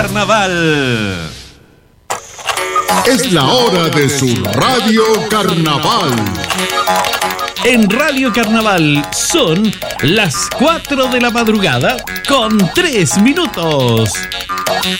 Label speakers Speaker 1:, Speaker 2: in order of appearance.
Speaker 1: Carnaval.
Speaker 2: Es la hora de su Radio Carnaval.
Speaker 1: En Radio Carnaval son las 4 de la madrugada con 3 minutos.